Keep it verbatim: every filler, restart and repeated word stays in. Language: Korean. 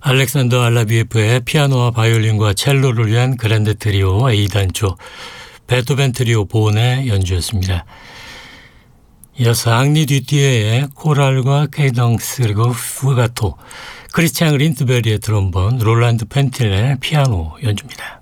알렉산더 알라비에프의 피아노와 바이올린과 첼로를 위한 그랜드 트리오 A단조, 베토벤 트리오 본의 연주였습니다. 이어서 앙리 듀티에의 코랄과 케이덩스 그리고 푸가토, 크리스티안 린트베리의 드럼본, 롤란드 펜틸의 피아노 연주입니다.